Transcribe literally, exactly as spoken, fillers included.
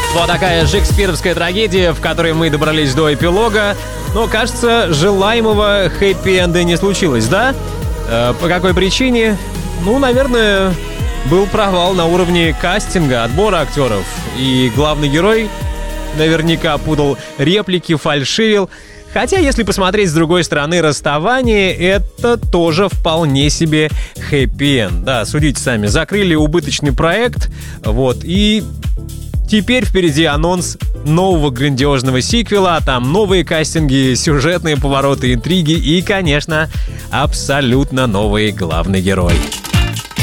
Вот такая шекспировская трагедия, в которой мы добрались до эпилога. Но, кажется, желаемого хэппи-энда не случилось, да? Э, по какой причине? Ну, наверное, был провал на уровне кастинга, отбора актеров. И главный герой наверняка путал реплики, фальшивил. Хотя, если посмотреть с другой стороны, расставание — это тоже вполне себе хэппи-энд. Да, судите сами. Закрыли убыточный проект, вот, и теперь впереди анонс нового грандиозного сиквела, там новые кастинги, сюжетные повороты, интриги и, конечно, абсолютно новый главный герой.